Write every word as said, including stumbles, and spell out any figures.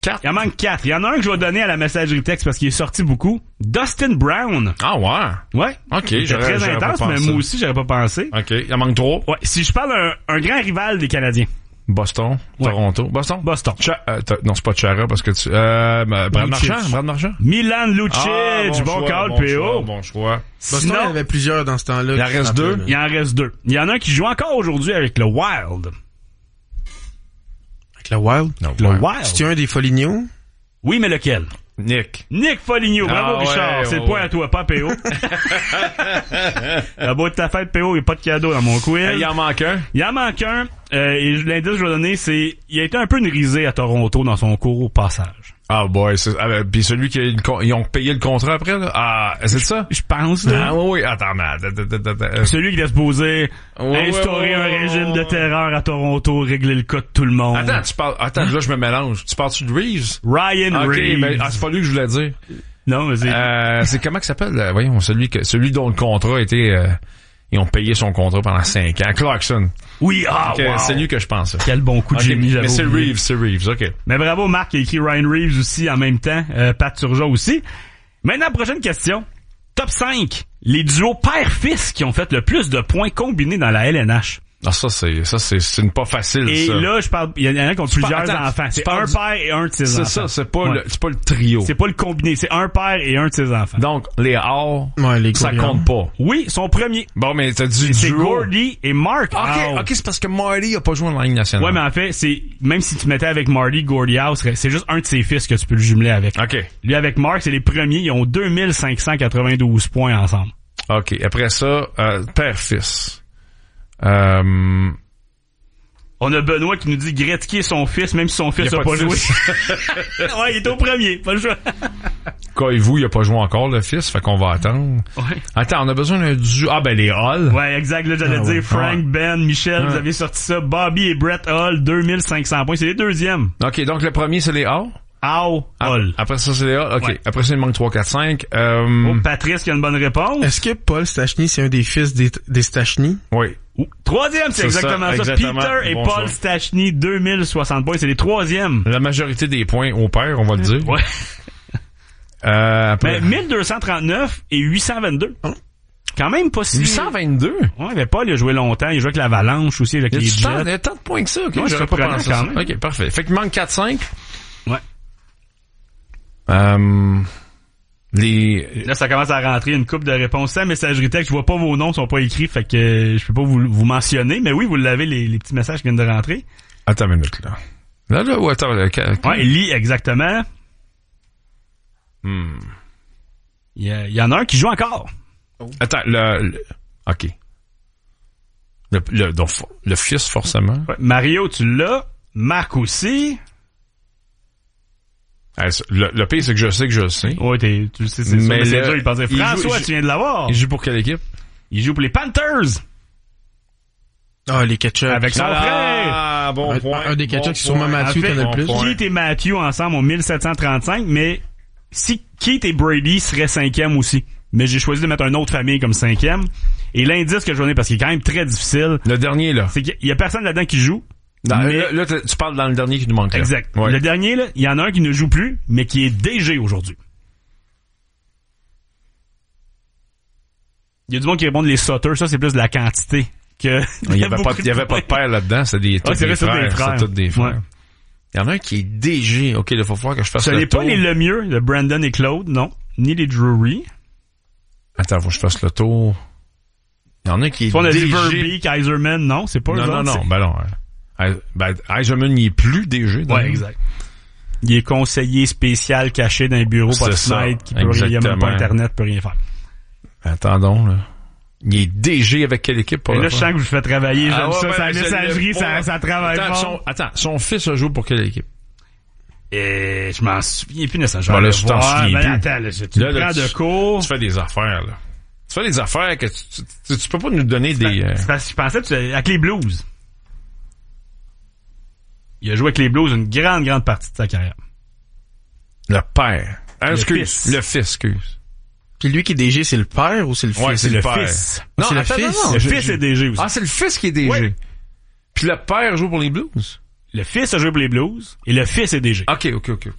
Quatre. Il en manque quatre. Il y en a un que je vais donner à la messagerie texte parce qu'il est sorti beaucoup. Dustin Brown. Ah ouais? Ouais. OK. C'est très j'aurais intense, pas mais pensé. moi aussi, j'aurais pas pensé. OK. Il en manque trois. Ouais. Si je parle d'un un grand rival des Canadiens. Boston. Ouais. Toronto. Boston. Boston. Cha- euh, non, c'est pas Chara parce que tu... Euh, Brad Lucic. Marchand. Brad Marchand. Milan Lucic. Ah, bon choix, call, bon P O. choix, Bon choix. Boston, Sinon, il y avait plusieurs dans ce temps-là. Il en qui reste se deux. rappellent, il en reste deux. Il y en a un qui joue encore aujourd'hui avec le Wild. Avec le Wild? No, Le ouais. Wild? C'est un des Foligno? Oui, mais lequel? Nick. Nick Foligno. Bravo, Ah, ouais, Richard. C'est ouais, le point ouais. à toi, pas P O. La beau de ta fête, P O, il n'y a pas de cadeau dans mon quiz. Il en manque un. Il en manque un. Euh, et l'indice que je vais donner, c'est... Il a été un peu une risée à Toronto dans son cours au passage. Ah boy, c'est, ah, ben, puis celui qui a une con- ils ont payé le contrat après là. Ah, c'est ça? Je pense, là. Ah oui, oui, attends, mais attends, attends, attends, attends. Celui qui était supposé Ouais, instaurer ouais, ouais, un ouais, régime ouais. de terreur à Toronto, régler le cas de tout le monde. Attends, tu parles, attends, là je me mélange. Tu parles-tu de Reeves? Ryan Ok, Reeves. mais ah, c'est pas lui que je voulais dire. Non, mais c'est... Euh, c'est comment que ça s'appelle? euh, Voyons, celui que, celui dont le contrat a été, euh, ils ont payé son contrat pendant cinq ans. Clarkson. Oui, ah, Ok, wow. c'est lui que je pensais. Quel bon coup de Ok, génie, j'avais mais c'est oublié. Reeves, c'est Reeves, ok. Mais bravo, Marc, qui a écrit Ryan Reeves aussi en même temps. Euh, Pat Turgeon aussi. Maintenant, prochaine question. Top cinq. Les duos père-fils qui ont fait le plus de points combinés dans la L N H. Ah, ça, c'est, ça, c'est, c'est une pas facile, Et ça. là, je parle, il y en a qui ont plusieurs attends, enfants. tu C'est parles un du- père et un de ses c'est enfants. ça, c'est pas Ouais. le, c'est pas le trio. C'est pas le combiné, c'est un père et un de ses enfants. Donc, les Hall, Ouais, les ça Goulian. compte pas. Oui, son premier. Bon, mais t'as dit C'est duo. Gordy et Mark Ok, Howe. ok, c'est parce que Marty a pas joué en Ligue nationale. Ouais, mais en fait, c'est, même si tu mettais avec Marty, Gordy House, c'est juste un de ses fils que tu peux le jumeler avec. Ok. Lui avec Mark, c'est les premiers, ils ont deux mille cinq cent quatre-vingt-douze points ensemble. Ok. Après ça, euh, père-fils. Euh, On a Benoît qui nous dit Gretzky est son fils, même si son fils Il y a n'a pas pas, de joué. fils. Ouais, il est au premier, pas le choix. Koivu, il a pas joué encore, le fils, fait qu'on va attendre. Ouais. Attends, on a besoin d'un duo. Ah, ben, les Hall. Ouais, exact. Là, j'allais Ah dire ouais. Frank, Ouais. Ben, Michel, Ouais. vous avez sorti ça. Bobby et Brett Hall, deux mille cinq cents points. C'est les deuxièmes. Ok, donc le premier, c'est les Hall. Howe, Hall. Après ça, c'est les Hall. Ok. Ouais. Après ça, il manque trois, quatre, cinq. Euh, Oh, Patrice qui a une bonne réponse. Est-ce que Paul Stachny, c'est un des fils des, des Stachny? oui. Ouh. Troisième, c'est C'est exactement ça. ça, exactement. Peter et Bon Paul choix. Stachny, deux mille soixante points. C'est les troisièmes. La majorité des points au père, on va le dire. Ouais. Euh, après. Mais mille deux cent trente-neuf et huit cent vingt-deux. Hein? Quand même pas si... huit cent vingt-deux. Ouais, mais Paul, il a joué longtemps. Il a joué avec l'Avalanche aussi, avec Il y a les du temps, il y Jets. a tant de points que ça, ok? Ouais, J'aurais c'est pas surprenant pensé quand ça. même. Ok, parfait. Fait qu'il manque quatre, cinq. Ouais. Euh, les, Là, ça commence à rentrer une coupe de réponses sans messagerie texte. Je vois pas vos noms, sont pas écrits, fait que euh, je peux pas vous, vous mentionner. Mais oui, vous l'avez, les, les petits messages qui viennent de rentrer. attends une minute, là. Là, là, ou attends, là, que- que- Ouais, lit exactement. Hmm. Il y, a- il y en a un qui joue encore. Attends, le, le- ok. Le, le, donc, le fils, forcément. Ouais, Mario, tu l'as. Marc aussi. Ah, Le, le pire, c'est que je sais que je le sais. Ouais, t'es, tu le sais, c'est sûr. Mais Mais c'est là, sûr, il pensait, il François, joue- tu viens de l'avoir. Il joue pour quelle équipe? Il joue pour les Panthers. Ah, les Ketchup. Avec son frère. Ah, bon Un- point. un des Ketchup, bon c'est sûrement point. Mathieu En fait, qui en a le plus. bon point. Keith et Matthew ensemble ont mille sept cent trente-cinq, mais si Keith et Brady seraient cinquième aussi. Mais j'ai choisi de mettre une autre famille comme cinquième. Et l'indice que je donne, parce qu'il est quand même très difficile, Le dernier, là. c'est qu'il y a personne là-dedans qui joue. Non, mais- là, là, tu parles dans le dernier qui nous manque. là. Exact. Ouais. Le dernier, là, il y en a un qui ne joue plus, mais qui est D G aujourd'hui. Il y a du monde qui répond les sauteurs, ça c'est plus de la quantité que... Il y avait pas, il y avait pas de père là-dedans, c'est des, tous Ah, c'est des vrai, c'est frères. des frères. C'est tous des frères. Ouais. Il y en a un qui est D G. Ok, il faut falloir que je fasse Ce le n'est tour. pas les Lemieux, de Brandon et Claude, non. Ni les Drury. Attends, faut que je fasse le tour. Il y en a un qui est Soit on a D G. dit Verby, Kaiserman, non, c'est pas eux Non, non, autres, non, c'est- ben non. Euh, Ben, Eisenman, il est plus D G. Ouais, exact. Il est conseiller spécial caché dans un bureau, pas de C'est ça, fenêtre, qui peut rien, il y a même pas exactement. Internet, peut rien faire. Attendons, là. Il est D G avec quelle équipe pour Et la là, je fois? sens que je vous fais travailler, j'aime Ah ouais, ça, ben, sa je messagerie, l'ai ça, pas. ça travaille Attends, fort. son, attends, son fils a joué pour quelle équipe? Et je m'en souviens plus nécessairement. Bon, là, tu t'en Ouais, souviens ben, plus. attends, là, je- tu Là, me là, prends tu- de cours. Tu fais des affaires, là. Tu fais des affaires que tu, tu, tu, tu peux pas nous donner des... euh, C'est parce que je pensais que tu, avec les Blues. Il a joué avec les Blues une grande, grande partie de sa carrière. Le père. Ah, Le excuse. fils. Le fils, excuse. Puis lui qui est D G, c'est le père ou c'est le fils? Ouais, c'est le le père. fils. Non, c'est le attends, fils. non, non, Le je- fils je- est D G aussi. Ah, c'est le fils qui est D G. Ouais. Puis le père joue pour les Blues. Le fils a joué pour les Blues et le fils est D G. Ok, ok, ok. ok.